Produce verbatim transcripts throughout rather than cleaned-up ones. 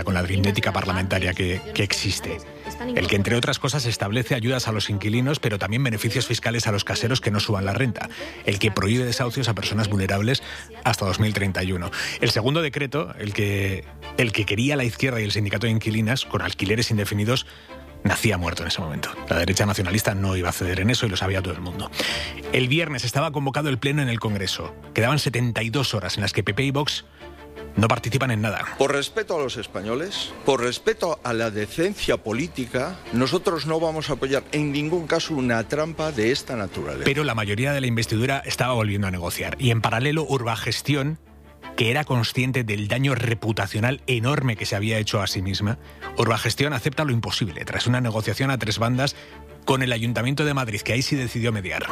con la aritmética parlamentaria que, que existe. El que, entre otras cosas, establece ayudas a los inquilinos, pero también beneficios fiscales a los caseros que no suban la renta. El que prohíbe desahucios a personas vulnerables hasta dos mil treinta y uno. El segundo decreto, el que, el que quería la izquierda y el sindicato de inquilinas, con alquileres indefinidos, nacía muerto en ese momento. La derecha nacionalista no iba a ceder en eso y lo sabía todo el mundo. El viernes estaba convocado el pleno en el Congreso. Quedaban setenta y dos horas en las que P P y Vox no participan en nada. Por respeto a los españoles, por respeto a la decencia política, nosotros no vamos a apoyar en ningún caso una trampa de esta naturaleza. Pero la mayoría de la investidura estaba volviendo a negociar. Y en paralelo, Urbagestión, que era consciente del daño reputacional enorme que se había hecho a sí misma, Urbagestión acepta lo imposible tras una negociación a tres bandas con el Ayuntamiento de Madrid, que ahí sí decidió mediar.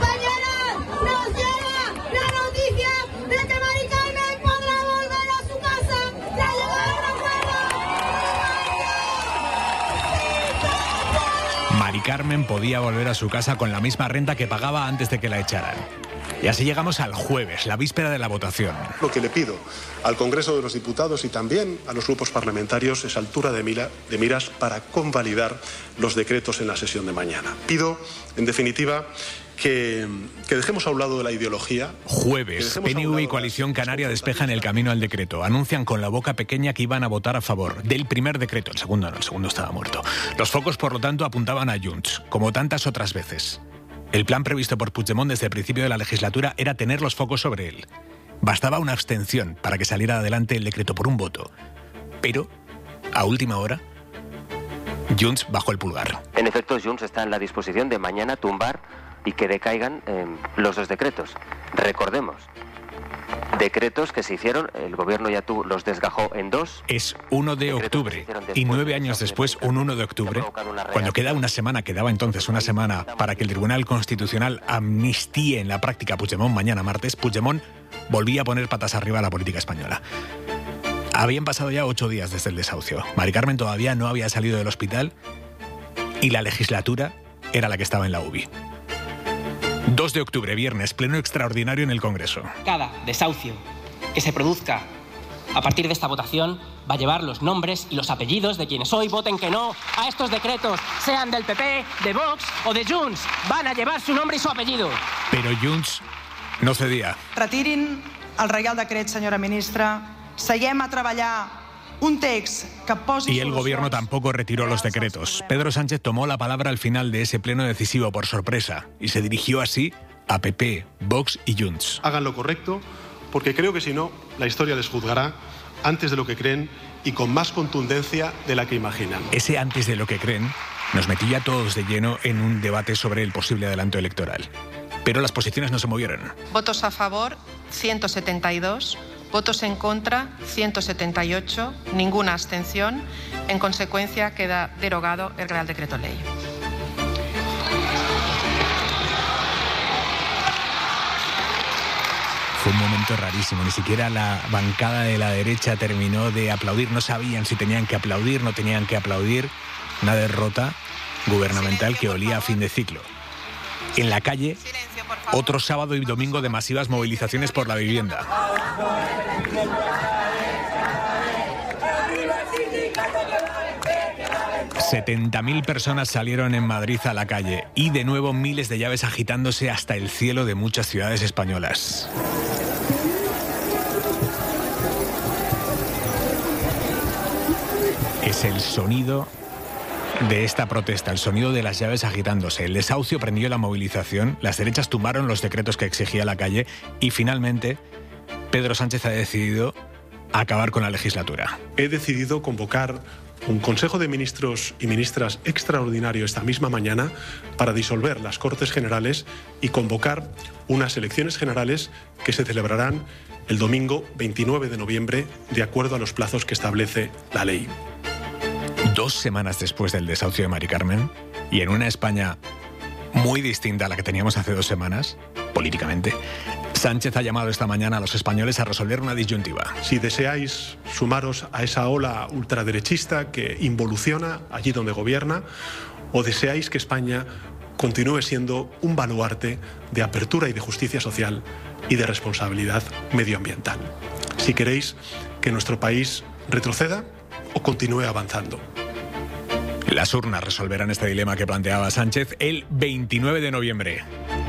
Mari Carmen podía volver a su casa con la misma renta que pagaba antes de que la echaran. Y así llegamos al jueves, la víspera de la votación. Lo que le pido al Congreso de los Diputados y también a los grupos parlamentarios es altura de, mira, de miras para convalidar los decretos en la sesión de mañana. Pido, en definitiva, que, que dejemos a un lado de la ideología. Jueves, P N V y Coalición Canaria despejan el camino al decreto. Anuncian con la boca pequeña que iban a votar a favor del primer decreto. El segundo no, el segundo estaba muerto. Los focos, por lo tanto, apuntaban a Junts, como tantas otras veces. El plan previsto por Puigdemont desde el principio de la legislatura era tener los focos sobre él. Bastaba una abstención para que saliera adelante el decreto por un voto. Pero, a última hora, Junts bajó el pulgar. En efecto, Junts está en la disposición de mañana tumbar y que decaigan eh, los dos decretos. Recordemos, decretos que se hicieron, el gobierno ya tú los desgajó en dos. Es uno de octubre y nueve años después, un uno de octubre, cuando queda una semana, quedaba entonces una semana para que el Tribunal Constitucional amnistíe en la práctica a Puigdemont mañana martes, Puigdemont volvía a poner patas arriba a la política española. Habían pasado ya ocho días desde el desahucio. Mari Carmen todavía no había salido del hospital y la legislatura era la que estaba en la U B I. dos de octubre, viernes, pleno extraordinario en el Congreso. Cada desahucio que se produzca a partir de esta votación va a llevar los nombres y los apellidos de quienes hoy voten que no a estos decretos, sean del P P, de Vox o de Junts. Van a llevar su nombre y su apellido. Pero Junts no cedía. Retirin el Reial Decret, senyora ministra. Seguem a treballar un text que posi... Y el gobierno tampoco retiró los decretos. Pedro Sánchez tomó la palabra al final de ese pleno decisivo por sorpresa y se dirigió así a P P, Vox y Junts. Hagan lo correcto, porque creo que si no, la historia les juzgará antes de lo que creen y con más contundencia de la que imaginan. Ese antes de lo que creen nos metió ya todos de lleno en un debate sobre el posible adelanto electoral. Pero las posiciones no se movieron. Votos a favor, ciento setenta y dos. Votos en contra, ciento setenta y ocho, ninguna abstención. En consecuencia, queda derogado el Real Decreto Ley. Fue un momento rarísimo. Ni siquiera la bancada de la derecha terminó de aplaudir. No sabían si tenían que aplaudir, no tenían que aplaudir. Una derrota gubernamental que olía a fin de ciclo. En la calle, otro sábado y domingo de masivas movilizaciones por la vivienda. setenta mil personas salieron en Madrid a la calle y de nuevo miles de llaves agitándose hasta el cielo de muchas ciudades españolas. Es el sonido de esta protesta, el sonido de las llaves agitándose. El desahucio prendió la movilización, las derechas tumbaron los decretos que exigía la calle y finalmente Pedro Sánchez ha decidido acabar con la legislatura. He decidido convocar un Consejo de Ministros y Ministras extraordinario esta misma mañana para disolver las Cortes Generales y convocar unas elecciones generales que se celebrarán el domingo veintinueve de noviembre de acuerdo a los plazos que establece la ley. Dos semanas después del desahucio de Mari Carmen y en una España muy distinta a la que teníamos hace dos semanas, políticamente, Sánchez ha llamado esta mañana a los españoles a resolver una disyuntiva. Si deseáis sumaros a esa ola ultraderechista que involuciona allí donde gobierna, o deseáis que España continúe siendo un baluarte de apertura y de justicia social y de responsabilidad medioambiental. Si queréis que nuestro país retroceda, o continúe avanzando. Las urnas resolverán este dilema que planteaba Sánchez el veintinueve de noviembre.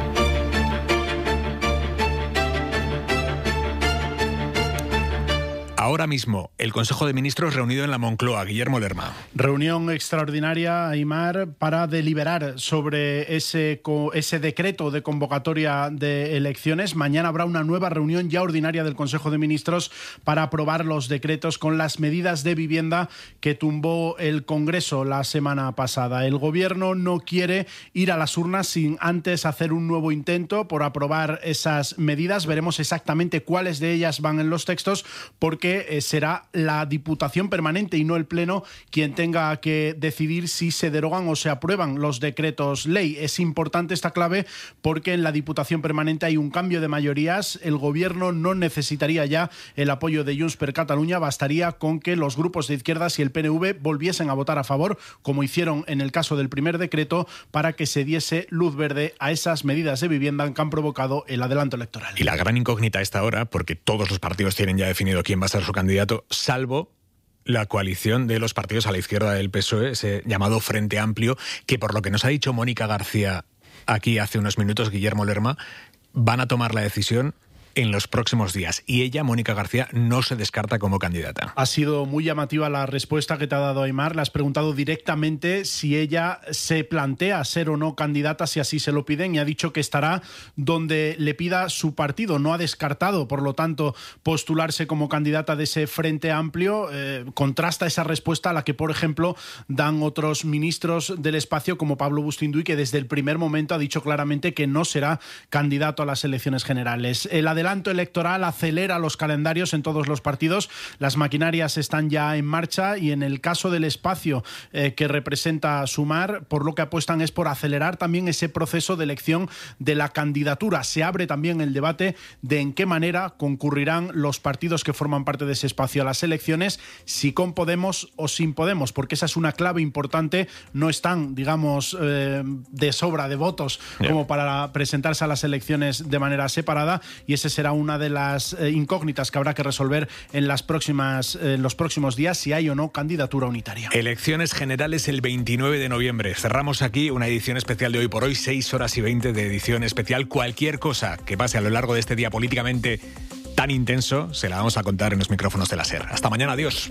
Ahora mismo, el Consejo de Ministros reunido en la Moncloa. Guillermo Lerma. Reunión extraordinaria, Aimar, para deliberar sobre ese, ese decreto de convocatoria de elecciones. Mañana habrá una nueva reunión ya ordinaria del Consejo de Ministros para aprobar los decretos con las medidas de vivienda que tumbó el Congreso la semana pasada. El Gobierno no quiere ir a las urnas sin antes hacer un nuevo intento por aprobar esas medidas. Veremos exactamente cuáles de ellas van en los textos, porque será la Diputación Permanente y no el Pleno quien tenga que decidir si se derogan o se aprueban los decretos ley. Es importante esta clave porque en la Diputación Permanente hay un cambio de mayorías. El Gobierno no necesitaría ya el apoyo de Junts per Catalunya, bastaría con que los grupos de izquierdas y el P N V volviesen a votar a favor, como hicieron en el caso del primer decreto, para que se diese luz verde a esas medidas de vivienda que han provocado el adelanto electoral. Y la gran incógnita a esta hora, porque todos los partidos tienen ya definido quién va a ser su candidato, salvo la coalición de los partidos a la izquierda del P S O E, ese llamado Frente Amplio, que por lo que nos ha dicho Mónica García aquí hace unos minutos, Guillermo Lerma, van a tomar la decisión en los próximos días. Y ella, Mónica García, no se descarta como candidata. Ha sido muy llamativa la respuesta que te ha dado Aimar. Le has preguntado directamente si ella se plantea ser o no candidata, si así se lo piden, y ha dicho que estará donde le pida su partido. No ha descartado, por lo tanto, postularse como candidata de ese Frente Amplio. Eh, contrasta esa respuesta a la que, por ejemplo, dan otros ministros del espacio, como Pablo Bustinduy, que desde el primer momento ha dicho claramente que no será candidato a las elecciones generales. El adelanto electoral acelera los calendarios en todos los partidos. Las maquinarias están ya en marcha y en el caso del espacio eh, que representa Sumar, por lo que apuestan es por acelerar también ese proceso de elección de la candidatura. Se abre también el debate de en qué manera concurrirán los partidos que forman parte de ese espacio a las elecciones, si con Podemos o sin Podemos, porque esa es una clave importante. No están, digamos, eh, de sobra de votos yeah. como para presentarse a las elecciones de manera separada, y ese será una de las eh, incógnitas que habrá que resolver en las próximas, eh, en los próximos días, si hay o no candidatura unitaria. Elecciones generales el veintinueve de noviembre. Cerramos aquí una edición especial de Hoy por Hoy, seis horas y veinte de edición especial. Cualquier cosa que pase a lo largo de este día políticamente tan intenso, se la vamos a contar en los micrófonos de la SER. Hasta mañana, adiós.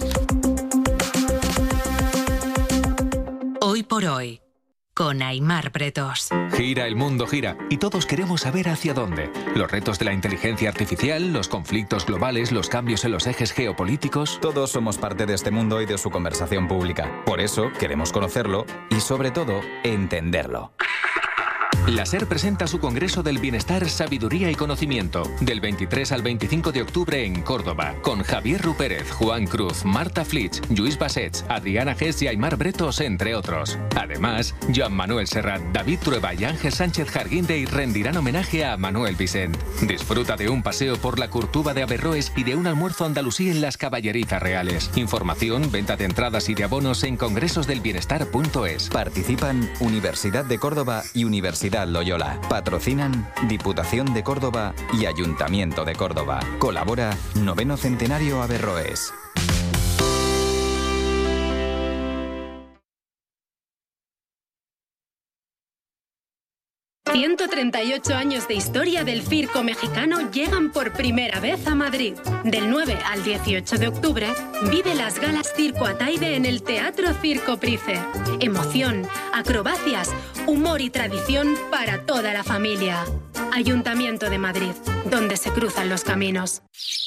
Hoy por Hoy, con Aimar Pretos. Gira, el mundo gira, y todos queremos saber hacia dónde. Los retos de la inteligencia artificial, los conflictos globales, los cambios en los ejes geopolíticos. Todos somos parte de este mundo y de su conversación pública. Por eso queremos conocerlo y, sobre todo, entenderlo. La SER presenta su Congreso del Bienestar, Sabiduría y Conocimiento, del veintitrés al veinticinco de octubre en Córdoba, con Javier Rupérez, Juan Cruz, Marta Flitsch, Lluís Bassets, Adriana Gess y Aimar Bretos, entre otros. Además, Joan Manuel Serrat, David Trueba y Ángel Sánchez Jarguindey rendirán homenaje a Manuel Vicent. Disfruta de un paseo por la Curtuba de Averroes y de un almuerzo andalusí en las Caballerizas Reales. Información, venta de entradas y de abonos en congresos del bienestar punto es. Participan Universidad de Córdoba y Universidad Loyola. Patrocinan Diputación de Córdoba y Ayuntamiento de Córdoba. Colabora Noveno Centenario Averroes. ciento treinta y ocho años de historia del circo mexicano llegan por primera vez a Madrid. Del nueve al dieciocho de octubre, vive las galas Circo Ataide en el Teatro Circo Price. Emoción, acrobacias, humor y tradición para toda la familia. Ayuntamiento de Madrid, donde se cruzan los caminos.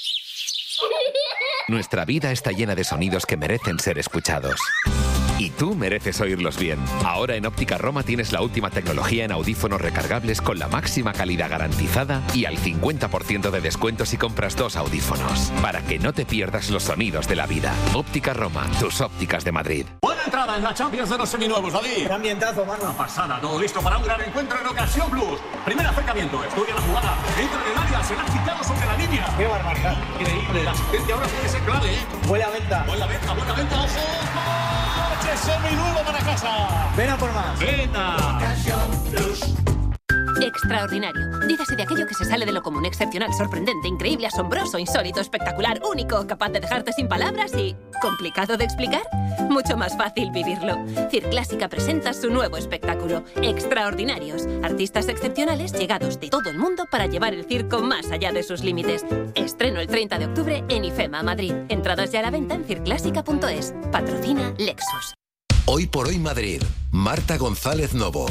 Nuestra vida está llena de sonidos que merecen ser escuchados. Y tú mereces oírlos bien. Ahora en Óptica Roma tienes la última tecnología en audífonos recargables con la máxima calidad garantizada y al cincuenta por ciento de descuento si compras dos audífonos. Para que no te pierdas los sonidos de la vida. Óptica Roma, tus ópticas de Madrid. Buena entrada en la Champions de los seminuevos, David. Gran ambientazo, mano. Una pasada, todo listo para un gran encuentro en Ocasión Plus. Primer acercamiento, estudia la jugada. Entra en el área, será quitado sobre la línea. Qué barbaridad. Increíble, la asistencia ahora puede ser clave, ¿eh? Buena venta. Buena venta, buena venta, ojo. Seminuevo para casa. Ven a por más. Venta. Extraordinario. Dígase de aquello que se sale de lo común, excepcional, sorprendente, increíble, asombroso, insólito, espectacular, único, capaz de dejarte sin palabras y... ¿complicado de explicar? Mucho más fácil vivirlo. Circlásica presenta su nuevo espectáculo, Extraordinarios. Artistas excepcionales llegados de todo el mundo para llevar el circo más allá de sus límites. Estreno el treinta de octubre en IFEMA, Madrid. Entradas ya a la venta en circlásica punto es. Patrocina Lexus. Hoy por hoy Madrid. Marta González Novo.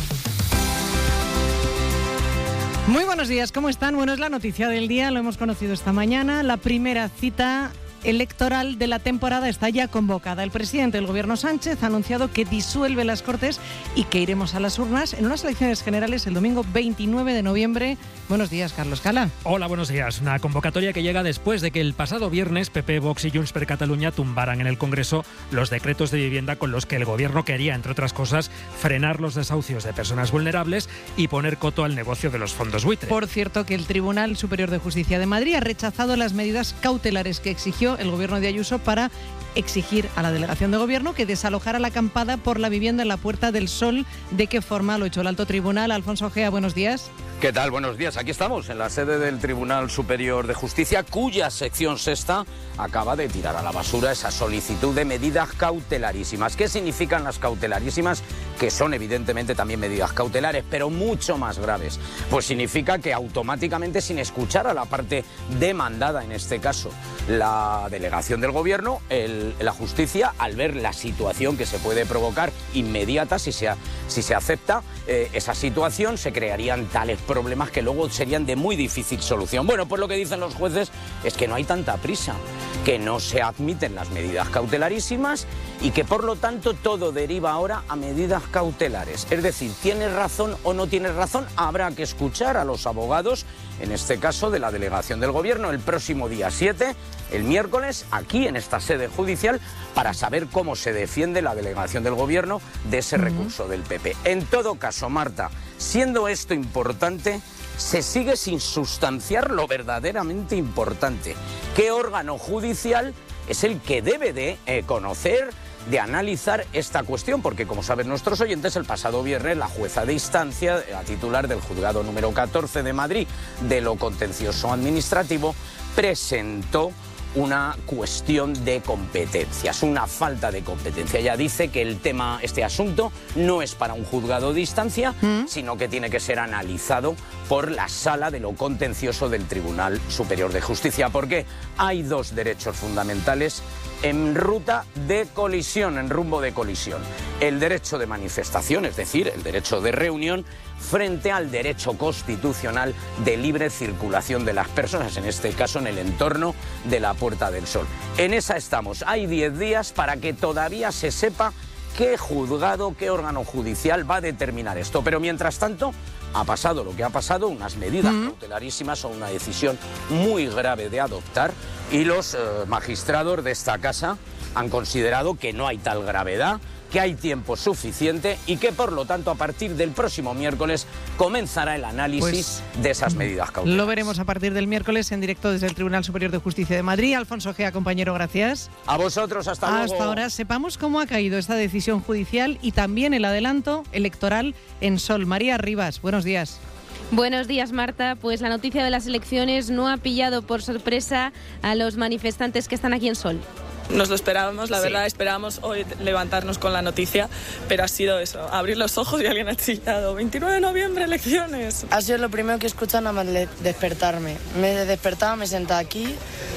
Muy buenos días, ¿cómo están? Bueno, es la noticia del día, lo hemos conocido esta mañana. La primera cita electoral de la temporada está ya convocada. El presidente del Gobierno, Sánchez, ha anunciado que disuelve las Cortes y que iremos a las urnas en unas elecciones generales el domingo veintinueve de noviembre. Buenos días, Carlos Cala. Hola, buenos días. Una convocatoria que llega después de que el pasado viernes P P, Vox y Junts per Catalunya tumbaran en el Congreso los decretos de vivienda con los que el Gobierno quería, entre otras cosas, frenar los desahucios de personas vulnerables y poner coto al negocio de los fondos buitre. Por cierto, que el Tribunal Superior de Justicia de Madrid ha rechazado las medidas cautelares que exigió el Gobierno de Ayuso para exigir a la delegación de Gobierno que desalojara la acampada por la vivienda en la Puerta del Sol. ¿De qué forma lo ha hecho el alto tribunal? Alfonso Ojea, buenos días. ¿Qué tal? Buenos días. Aquí estamos, en la sede del Tribunal Superior de Justicia, cuya sección sexta acaba de tirar a la basura esa solicitud de medidas cautelarísimas. ¿Qué significan las cautelarísimas? Que son evidentemente también medidas cautelares, pero mucho más graves. Pues significa que automáticamente, sin escuchar a la parte demandada, en este caso la delegación del Gobierno, el, la justicia, al ver la situación que se puede provocar inmediata, si se, si se acepta eh, esa situación, se crearían tales problemas que luego serían de muy difícil solución. Bueno, pues lo que dicen los jueces es que no hay tanta prisa, que no se admiten las medidas cautelarísimas y que por lo tanto todo deriva ahora a medidas cautelares. Es decir, ¿tienes razón o no tienes razón? Habrá que escuchar a los abogados, en este caso de la delegación del Gobierno, el próximo día siete, el miércoles, aquí en esta sede judicial, para saber cómo se defiende la delegación del Gobierno de ese recurso del P P. En todo caso, Marta, siendo esto importante, se sigue sin sustanciar lo verdaderamente importante. ¿Qué órgano judicial es el que debe de eh, conocer, de analizar esta cuestión? Porque, como saben nuestros oyentes, el pasado viernes la jueza de instancia, a titular del juzgado número catorce de Madrid de lo contencioso administrativo, presentó una cuestión de competencias, una falta de competencia. Ella dice que el tema, este asunto, no es para un juzgado de instancia, ¿Mm? sino que tiene que ser analizado por la Sala de lo Contencioso del Tribunal Superior de Justicia, porque hay dos derechos fundamentales en ruta de colisión, en rumbo de colisión. El derecho de manifestación, es decir, el derecho de reunión, frente al derecho constitucional de libre circulación de las personas, en este caso en el entorno de la Puerta del Sol. En esa estamos. Hay diez días para que todavía se sepa qué juzgado, qué órgano judicial va a determinar esto. Pero mientras tanto, ha pasado lo que ha pasado, unas medidas mm. cautelarísimas o una decisión muy grave de adoptar, y los eh, magistrados de esta casa han considerado que no hay tal gravedad, que hay tiempo suficiente y que, por lo tanto, a partir del próximo miércoles comenzará el análisis pues, de esas medidas cautelares. Lo veremos a partir del miércoles en directo desde el Tribunal Superior de Justicia de Madrid. Alfonso Ojea, compañero, gracias. A vosotros, hasta luego. Hasta ahora, sepamos cómo ha caído esta decisión judicial y también el adelanto electoral en Sol. María Rivas, buenos días. Buenos días, Marta. Pues la noticia de las elecciones no ha pillado por sorpresa a los manifestantes que están aquí en Sol. Nos lo esperábamos, la sí. verdad, esperábamos hoy levantarnos con la noticia, pero ha sido eso, abrir los ojos y alguien ha chillado. veintinueve de noviembre, elecciones. Ha sido lo primero que he escuchado nada más despertarme. Me he despertado, me he sentado aquí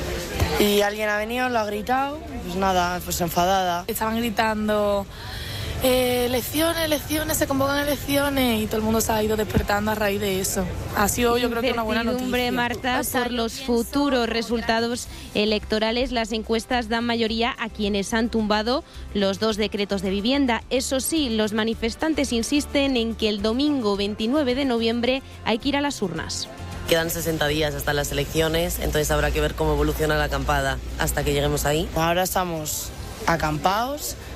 y alguien ha venido, lo ha gritado, pues nada, pues enfadada. Estaban gritando... Eh, elecciones, elecciones, se convocan elecciones y todo el mundo se ha ido despertando a raíz de eso. Ha sido, yo creo que una buena noticia. Marta, por los futuros resultados electorales, las encuestas dan mayoría a quienes han tumbado los dos decretos de vivienda. Eso sí, los manifestantes insisten en que el domingo veintinueve de noviembre hay que ir a las urnas. Quedan sesenta días hasta las elecciones, entonces habrá que ver cómo evoluciona la acampada hasta que lleguemos ahí. Ahora estamos acampados,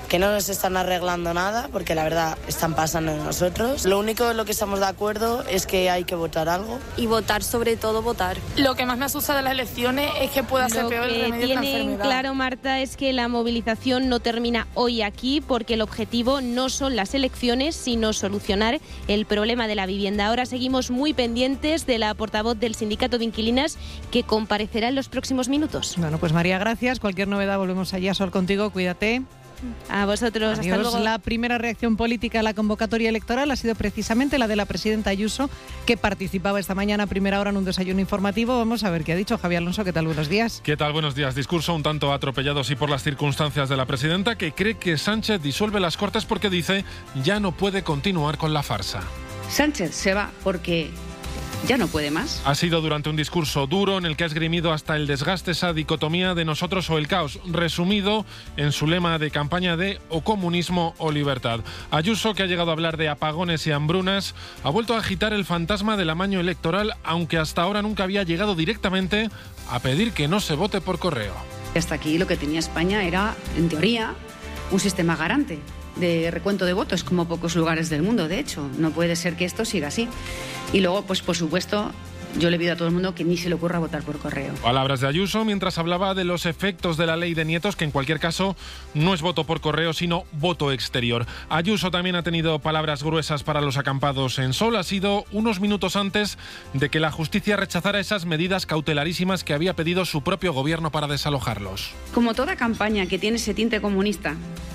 que no nos están arreglando nada, porque la verdad están pasando en nosotros. Lo único en lo que estamos de acuerdo es que hay que votar algo. Y votar, sobre todo votar. Lo que más me asusta de las elecciones es que pueda ser Lo peor el que remedio de la tienen enfermedad. claro, Marta, es que la movilización no termina hoy aquí, porque el objetivo no son las elecciones, sino solucionar el problema de la vivienda. Ahora seguimos muy pendientes de la portavoz del Sindicato de Inquilinas, que comparecerá en los próximos minutos. Bueno, pues María, gracias. Cualquier novedad volvemos allá a Sol contigo. Cuídate. A vosotros. Adiós. Hasta luego. La primera reacción política a la convocatoria electoral ha sido precisamente la de la presidenta Ayuso, que participaba esta mañana a primera hora en un desayuno informativo. Vamos a ver qué ha dicho Javier Alonso. ¿Qué tal? Buenos días. ¿Qué tal? Buenos días. Discurso un tanto atropellado, sí, por las circunstancias de la presidenta, que cree que Sánchez disuelve las Cortes porque dice ya no puede continuar con la farsa. Sánchez se va porque ya no puede más. Ha sido durante un discurso duro en el que ha esgrimido hasta el desgaste esa dicotomía de nosotros o el caos, resumido en su lema de campaña de o comunismo o libertad. Ayuso, que ha llegado a hablar de apagones y hambrunas, ha vuelto a agitar el fantasma del amaño electoral, aunque hasta ahora nunca había llegado directamente a pedir que no se vote por correo. Hasta aquí lo que tenía España era, en teoría, un sistema garante de recuento de votos, como pocos lugares del mundo, de hecho. No puede ser que esto siga así. Y luego, pues por supuesto, yo le pido a todo el mundo que ni se le ocurra votar por correo. Palabras de Ayuso mientras hablaba de los efectos de la ley de nietos, que en cualquier caso no es voto por correo, sino voto exterior. Ayuso también ha tenido palabras gruesas para los acampados en Sol. Ha sido unos minutos antes de que la justicia rechazara esas medidas cautelarísimas que había pedido su propio gobierno para desalojarlos. Como toda campaña que tiene ese tinte comunista,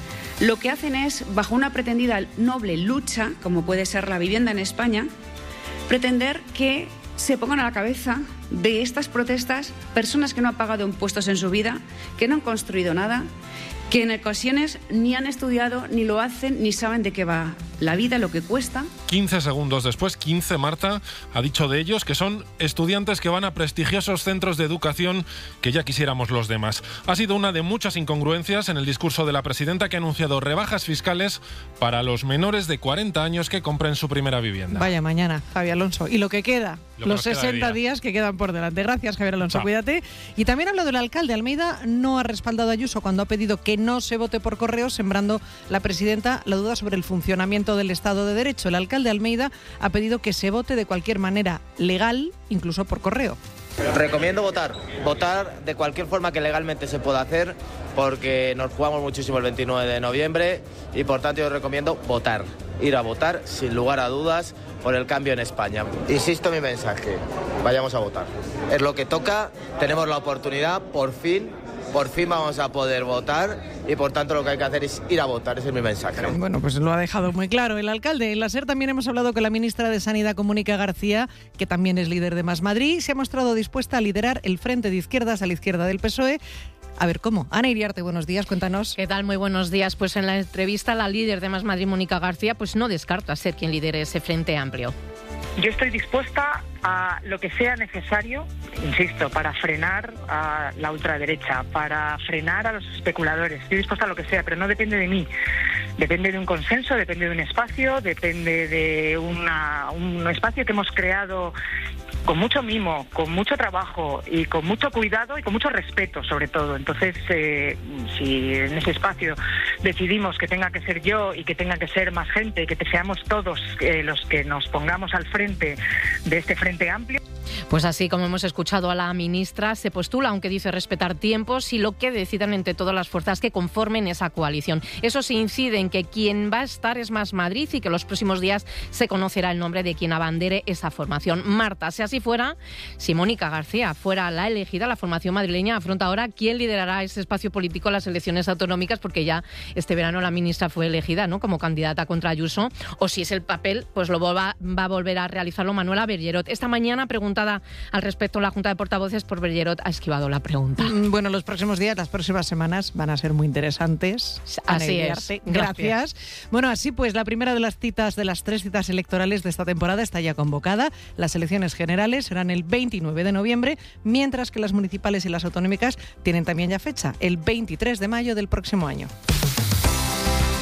lo que hacen es, bajo una pretendida noble lucha, como puede ser la vivienda en España, pretender que se pongan a la cabeza de estas protestas personas que no han pagado impuestos en su vida, que no han construido nada, que en ocasiones ni han estudiado, ni lo hacen, ni saben de qué va la vida, lo que cuesta. quince segundos después, quince, Marta ha dicho de ellos que son estudiantes que van a prestigiosos centros de educación que ya quisiéramos los demás. Ha sido una de muchas incongruencias en el discurso de la presidenta, que ha anunciado rebajas fiscales para los menores de cuarenta años que compren su primera vivienda. Vaya mañana, Javier Alonso. Y lo que queda, lo que los sesenta queda días que quedan por delante. Gracias, Javier Alonso. Chao. Cuídate. Y también hablo del alcalde. Almeida no ha respaldado a Ayuso cuando ha pedido que no se vote por correo, sembrando la presidenta la duda sobre el funcionamiento del Estado de Derecho. El alcalde Almeida ha pedido que se vote de cualquier manera legal, incluso por correo. Recomiendo votar, votar de cualquier forma que legalmente se pueda hacer, porque nos jugamos muchísimo el veintinueve de noviembre y por tanto yo recomiendo votar, ir a votar sin lugar a dudas por el cambio en España. Insisto en mi mensaje, vayamos a votar. Es lo que toca, tenemos la oportunidad, por fin, por fin vamos a poder votar y por tanto lo que hay que hacer es ir a votar, ese es mi mensaje. Bueno, pues lo ha dejado muy claro el alcalde. En la SER también hemos hablado con la ministra de Sanidad, Mónica García, que también es líder de Más Madrid, se ha mostrado dispuesta a liderar el frente de izquierdas a la izquierda del P S O E. A ver, ¿cómo? Ana Iriarte, buenos días, cuéntanos. ¿Qué tal? Muy buenos días. Pues en la entrevista la líder de Más Madrid, Mónica García, pues no descarta ser quien lidere ese frente amplio. Yo estoy dispuesta a lo que sea necesario, insisto, para frenar a la ultraderecha, para frenar a los especuladores. Estoy dispuesta a lo que sea, pero no depende de mí. Depende de un consenso, depende de un espacio, depende de una, un espacio que hemos creado con mucho mimo, con mucho trabajo y con mucho cuidado y con mucho respeto, sobre todo. Entonces, eh, si en ese espacio decidimos que tenga que ser yo y que tenga que ser más gente, que seamos todos eh, los que nos pongamos al frente de este frente amplio. Pues así como hemos escuchado a la ministra, se postula, aunque dice respetar tiempos y lo que decidan entre todas las fuerzas que conformen esa coalición. Eso sí, incide en que quien va a estar es Más Madrid y que los próximos días se conocerá el nombre de quien abandere esa formación. Marta, si así fuera, si Mónica García fuera la elegida, la formación madrileña afronta ahora quién liderará ese espacio político en las elecciones autonómicas, porque ya este verano la ministra fue elegida, ¿no?, como candidata contra Ayuso, o si es el papel, pues lo va, va a volver a realizarlo Manuela Bergerot. Esta mañana, preguntada al respecto en la Junta de Portavoces por Bergerot, ha esquivado la pregunta. Bueno, los próximos días, las próximas semanas van a ser muy interesantes. Así es. Gracias. Gracias. Bueno, así pues, la primera de las citas, de las tres citas electorales de esta temporada está ya convocada. Las elecciones generales serán el veintinueve de noviembre, mientras que las municipales y las autonómicas tienen también ya fecha, el veintitrés de mayo del próximo año.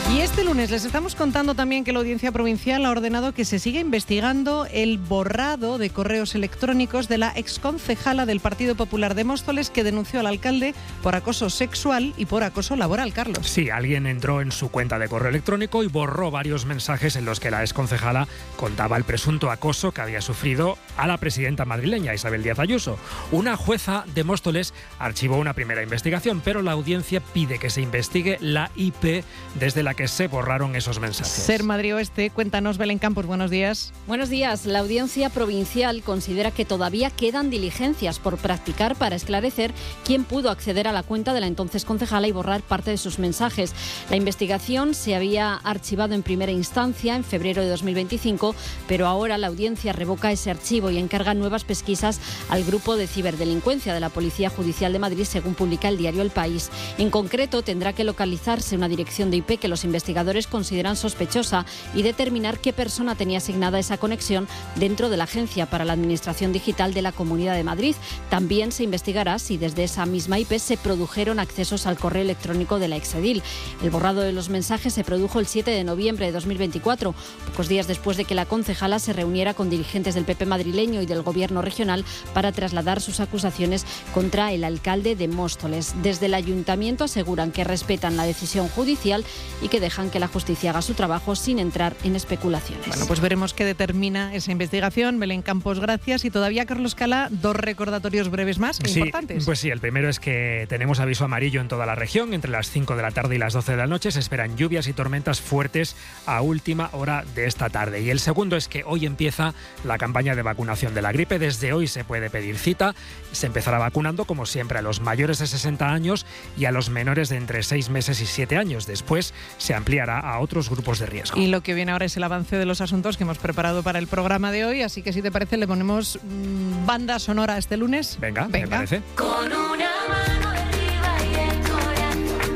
Y este lunes les estamos contando también que la Audiencia Provincial ha ordenado que se siga investigando el borrado de correos electrónicos de la exconcejala del Partido Popular de Móstoles que denunció al alcalde por acoso sexual y por acoso laboral, Carlos. Sí, alguien entró en su cuenta de correo electrónico y borró varios mensajes en los que la exconcejala contaba el presunto acoso que había sufrido a la presidenta madrileña, Isabel Díaz Ayuso. Una jueza de Móstoles archivó una primera investigación, pero la audiencia pide que se investigue la I P desde la que se borraron esos mensajes. Ser Madrid Oeste, cuéntanos, Belén Campos, buenos días. Buenos días. La Audiencia Provincial considera que todavía quedan diligencias por practicar para esclarecer quién pudo acceder a la cuenta de la entonces concejala y borrar parte de sus mensajes. La investigación se había archivado en primera instancia en febrero de dos mil veinticinco, pero ahora la Audiencia revoca ese archivo y encarga nuevas pesquisas al Grupo de Ciberdelincuencia de la Policía Judicial de Madrid, según publica el diario El País. En concreto, tendrá que localizarse una dirección de I P que los investigadores consideran sospechosa y determinar qué persona tenía asignada esa conexión dentro de la Agencia para la Administración Digital de la Comunidad de Madrid. También se investigará si desde esa misma I P se produjeron accesos al correo electrónico de la exedil. El borrado de los mensajes se produjo el siete de noviembre de dos mil veinticuatro, pocos días después de que la concejala se reuniera con dirigentes del P P madrileño y del Gobierno regional para trasladar sus acusaciones contra el alcalde de Móstoles. Desde el ayuntamiento aseguran que respetan la decisión judicial y que dejan que la justicia haga su trabajo sin entrar en especulaciones. Bueno, pues veremos qué determina esa investigación. Belén Campos, gracias. Y todavía, Carlos Cala, dos recordatorios breves más sí, importantes. Pues sí, el primero es que tenemos aviso amarillo en toda la región. Entre las cinco de la tarde y las doce de la noche se esperan lluvias y tormentas fuertes a última hora de esta tarde. Y el segundo es que hoy empieza la campaña de vacunación de la gripe. Desde hoy se puede pedir cita. Se empezará vacunando, como siempre, a los mayores de sesenta años y a los menores de entre seis meses y siete años. Después se ampliará a otros grupos de riesgo. Y lo que viene ahora es el avance de los asuntos que hemos preparado para el programa de hoy, así que si te parece le ponemos mmm, banda sonora este lunes. Venga, Venga. me parece. Con una mano arriba y el corazón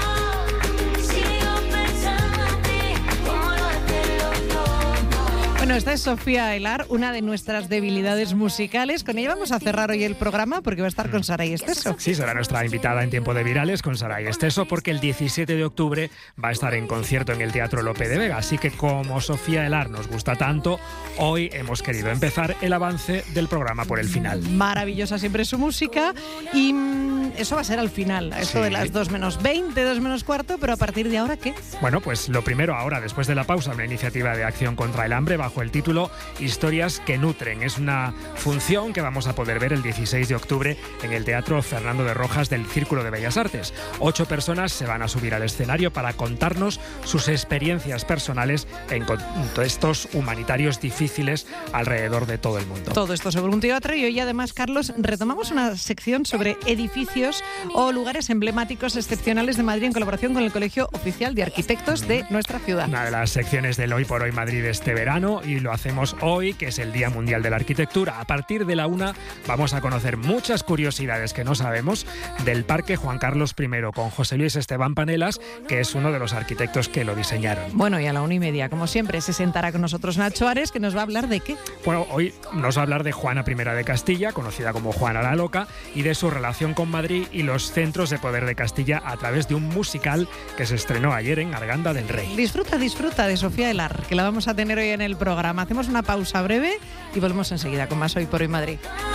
roto, sigo pensando en ti, como lo hacen los dos. Bueno, esta es Sofía Alar, una de nuestras debilidades musicales. Con ella vamos a cerrar hoy el programa porque va a estar con Saray Esteso. Sí, será nuestra invitada en Tiempo de Virales con Saray Esteso, porque el diecisiete de octubre va a estar en concierto en el Teatro Lope de Vega. Así que como Sofía Alar nos gusta tanto, hoy hemos querido empezar el avance del programa por el final. Maravillosa siempre su música y mmm, eso va a ser al final, esto Sí. de las dos menos veinte, dos menos cuarto, pero a partir de ahora, ¿qué? Bueno, pues lo primero ahora, después de la pausa, una iniciativa de acción contra el hambre bajo el título Historias que nutren. Es una función que vamos a poder ver el dieciséis de octubre en el Teatro Fernando de Rojas del Círculo de Bellas Artes. Ocho personas se van a subir al escenario para contarnos sus experiencias personales en contextos humanitarios difíciles alrededor de todo el mundo. Todo esto sobre un teatro y hoy además, Carlos, retomamos una sección sobre edificios o lugares emblemáticos excepcionales de Madrid en colaboración con el Colegio Oficial de Arquitectos de nuestra ciudad. Una de las secciones del Hoy por Hoy Madrid este verano, y lo hacemos hoy, que es el Día Mundial de la Arquitectura. A partir de la una vamos a conocer muchas curiosidades que no sabemos del Parque Juan Carlos primero con José Luis Esteban Panelas, que es uno de los arquitectos que lo diseñaron. Bueno, y a la una y media, como siempre, se sentará con nosotros Nacho Ares, que nos va a hablar de qué. Bueno, hoy nos va a hablar de Juana primera de Castilla, conocida como Juana la Loca, y de su relación con Madrid y los centros de poder de Castilla a través de un musical que se estrenó ayer en Arganda del Rey. Disfruta, disfruta de Sofía Alar, que la vamos a tener hoy en el programa. Hacemos una pausa breve y volvemos enseguida con más Hoy por Hoy Madrid.